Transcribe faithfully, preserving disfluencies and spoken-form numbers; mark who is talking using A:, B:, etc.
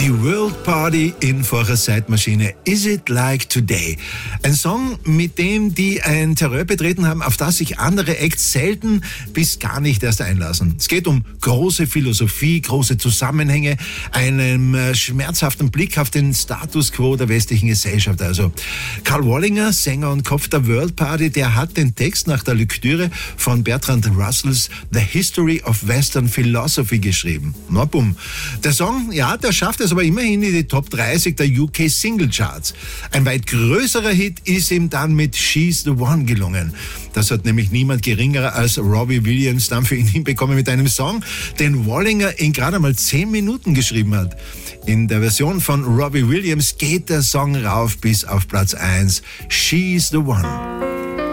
A: Die World Party in vorher Zeitmaschine. Is it like today? Ein Song, mit dem die ein Terrain betreten haben, auf das sich andere Acts selten bis gar nicht erst einlassen. Es geht um große Philosophie, große Zusammenhänge, einen äh, schmerzhaften Blick auf den Status quo der westlichen Gesellschaft. Also Karl Wallinger, Sänger und Kopf der World Party, der hat den Text nach der Lektüre von Bertrand Russells The History of Western Philosophy geschrieben. Na bumm. Der Song, ja, der schafft es aber immerhin in die Top dreißig der U K Single Charts. Ein weit größerer Hit ist ihm dann mit She's the One gelungen. Das hat nämlich niemand geringerer als Robbie Williams dann für ihn hinbekommen mit einem Song, den Wallinger in gerade mal zehn Minuten geschrieben hat. In der Version von Robbie Williams geht der Song rauf bis auf Platz eins. She's the One.